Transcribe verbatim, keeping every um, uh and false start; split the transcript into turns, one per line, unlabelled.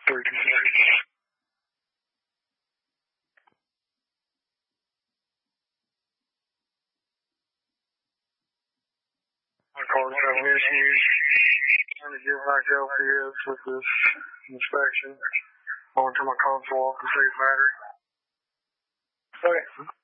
three two six. My car's having issues. Trying to get back L P S with this inspection. Going to my console off to save battery. Okay.